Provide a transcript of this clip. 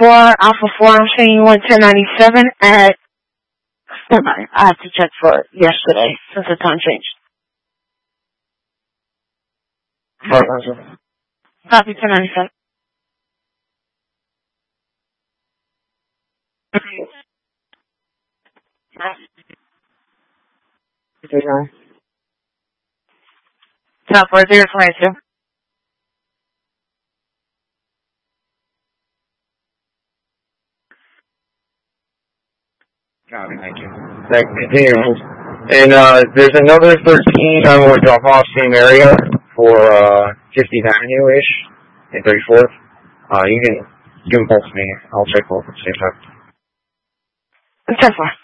Alpha 4, I'm saying you went 1097 at, hold on, I have to check for yesterday, since the time changed. Copy 1097. Top 4022. Copy, thank you. Thank you. Continue. And there's another 13 I'm going to drop off same area for 50th Avenue-ish and 34th. You can pulse me. I'll check both at the same time. 10-4.